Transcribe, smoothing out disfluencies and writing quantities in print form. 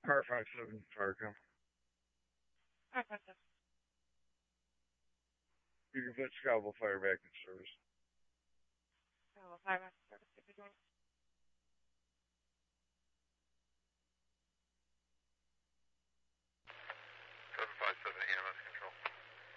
R57 Farcom. You can put Scalpel Fire back in service. Oh, fire back service.